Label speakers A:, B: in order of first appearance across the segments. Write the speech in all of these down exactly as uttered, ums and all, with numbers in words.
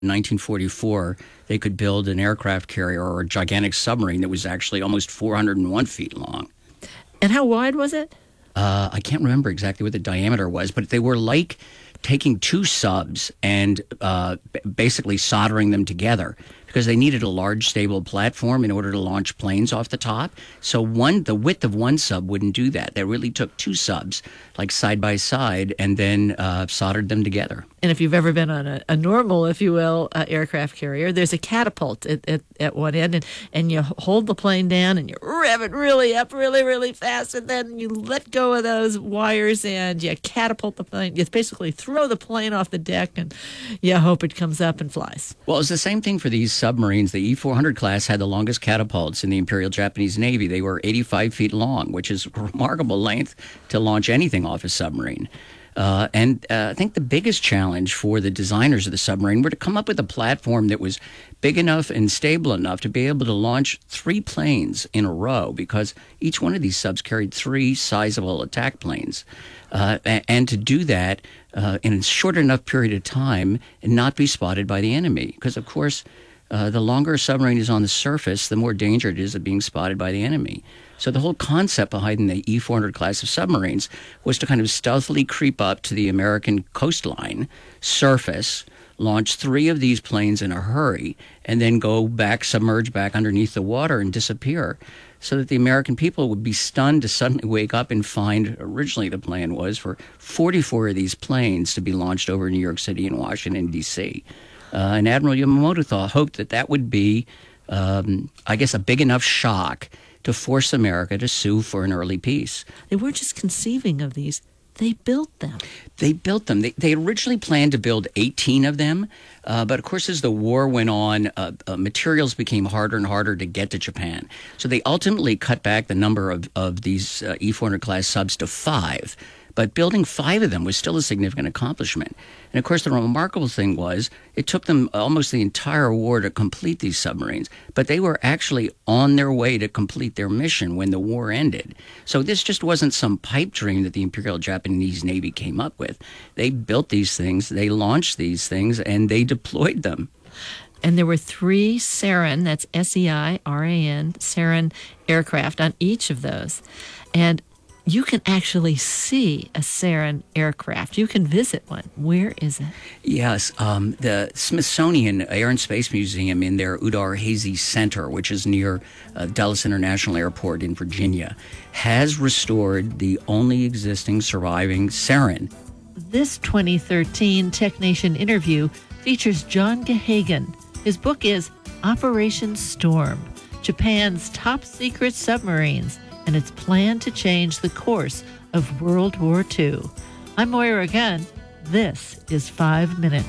A: In nineteen forty-four, they could build an aircraft carrier or a gigantic submarine that was actually almost four hundred one feet long.
B: And how wide was it?
A: Uh, I can't remember exactly what the diameter was, but they were like taking two subs and uh, b- basically soldering them together because they needed a large, stable platform in order to launch planes off the top. So one, the width of one sub wouldn't do that. They really took two subs, like side by side, and then uh, soldered them together.
B: And if you've ever been on a, a normal, if you will, uh, aircraft carrier, there's a catapult at, at, at one end, and, and you hold the plane down and you rev it really up really, really fast, and then you let go of those wires and you catapult the plane. You basically throw the plane off the deck and you hope it comes up and flies.
A: Well, it's the same thing for these submarines. The E four hundred class had the longest catapults in the Imperial Japanese Navy. They were eighty-five feet long, which is a remarkable length to launch anything off a submarine. Uh, and uh, I think the biggest challenge for the designers of the submarine were to come up with a platform that was big enough and stable enough to be able to launch three planes in a row, because each one of these subs carried three sizable attack planes. Uh, and, and to do that uh, in a short enough period of time and not be spotted by the enemy. Because, of course, uh, the longer a submarine is on the surface, the more danger it is of being spotted by the enemy. So the whole concept behind the E four hundred class of submarines was to kind of stealthily creep up to the American coastline, surface, launch three of these planes in a hurry, and then go back, submerge back underneath the water and disappear, so that the American people would be stunned to suddenly wake up and find, originally the plan was for forty-four of these planes to be launched over New York City and Washington, D C Uh, and Admiral Yamamoto thought, hoped that that would be, um, I guess, a big enough shock to force America to sue for an early peace.
B: They weren't just conceiving of these. They built them.
A: They built them. They, they originally planned to build eighteen of them, uh, but of course as the war went on, uh, uh, materials became harder and harder to get to Japan. So they ultimately cut back the number of, of these uh, E four hundred class subs to five. But building five of them was still a significant accomplishment. And of course, the remarkable thing was it took them almost the entire war to complete these submarines, but they were actually on their way to complete their mission when the war ended. So this just wasn't some pipe dream that the Imperial Japanese Navy came up with. They built these things, they launched these things, and they deployed them.
B: And there were three Seirin, that's S E I R A N, Seirin aircraft on each of those. And you can actually see a Seirin aircraft. You can visit one. Where is it?
A: Yes, um, the Smithsonian Air and Space Museum in their Udar-Hazy Center, which is near uh, Dulles International Airport in Virginia, has restored the only existing surviving Seirin.
B: This twenty thirteen TechNation interview features John Gehagen. His book is Operation Storm, Japan's top secret submarines, and its plan to change the course of World War Two. I'm Moira Gunn. This is Five Minutes.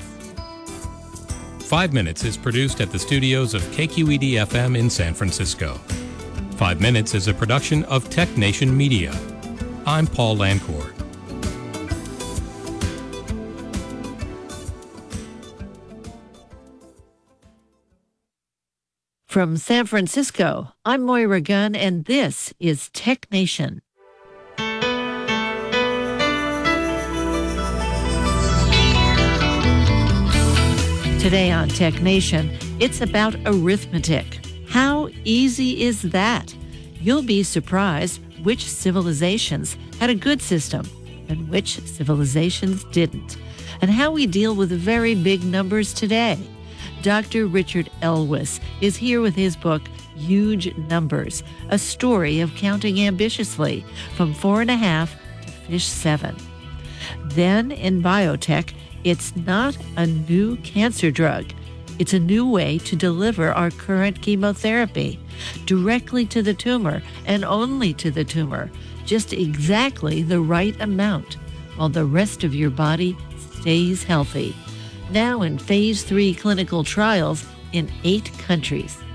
C: Five Minutes is produced at the studios of K Q E D F M in San Francisco. Five Minutes is a production of TechNation Media. I'm Paul Lancourt.
B: From San Francisco, I'm Moira Gunn, and this is TechNation. Today on TechNation, it's about arithmetic. How easy is that? You'll be surprised which civilizations had a good system and which civilizations didn't, and how we deal with very big numbers today. Doctor Richard Elwes is here with his book, Huge Numbers, a story of counting ambitiously from four and a half to fish seven. Then in biotech, it's not a new cancer drug. It's a new way to deliver our current chemotherapy directly to the tumor and only to the tumor, just exactly the right amount, while the rest of your body stays healthy. Now in phase three clinical trials in eight countries.